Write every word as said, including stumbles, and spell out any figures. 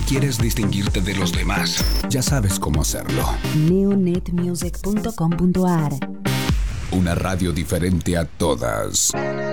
quieres distinguirte de los demás, ya sabes cómo hacerlo. neonetmusic punto com punto ar. Una radio diferente a todas.